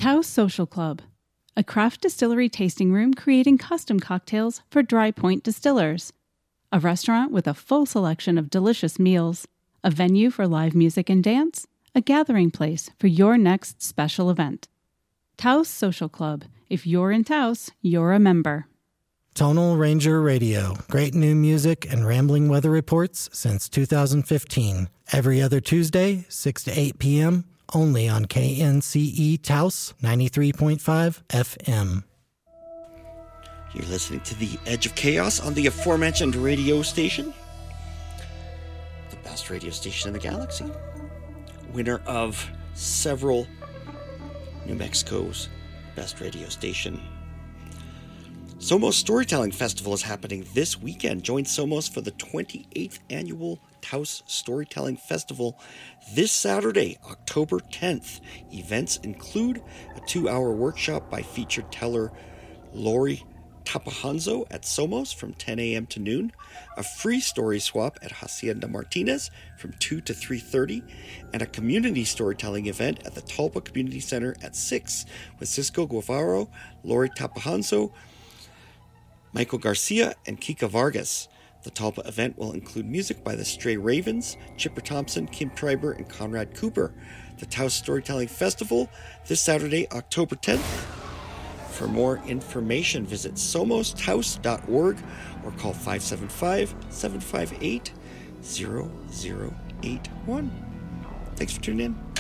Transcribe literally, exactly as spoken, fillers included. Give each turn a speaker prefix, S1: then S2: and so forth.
S1: Taos Social Club, a craft distillery tasting room creating custom cocktails for Dry Point distillers. A restaurant with a full selection of delicious meals, a venue for live music and dance, a gathering place for your next special event. Taos Social Club. If you're in Taos, you're a member.
S2: Tonal Ranger Radio. Great new music and rambling weather reports since two thousand fifteen. Every other Tuesday, six to eight p.m., only on K N C E Taos ninety-three point five F M.
S3: You're listening to The Edge of Chaos on the aforementioned radio station. The best radio station in the galaxy. Winner of several New Mexico's best radio station. Somos Storytelling Festival is happening this weekend. Join Somos for the twenty-eighth annual Taos Storytelling Festival this Saturday, October tenth. Events include a two-hour workshop by featured teller Lori Tapahanzo at Somos from ten a.m. to noon, a free story swap at Hacienda Martinez from two to three thirty, and a community storytelling event at the Talpa Community Center at six with Cisco Guevaro, Lori Tapahanzo, Michael Garcia, and Kika Vargas. The Talpa event will include music by the Stray Ravens, Chipper Thompson, Kim Triber, and Conrad Cooper. The Taos Storytelling Festival this Saturday, October tenth. For more information, visit somos taos dot org or call five seven five, seven five eight, zero zero eight one. Thanks for tuning in.